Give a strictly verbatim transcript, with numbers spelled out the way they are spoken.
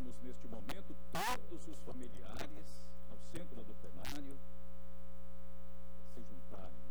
convidamos neste momento todos os familiares ao centro do plenário a se juntarem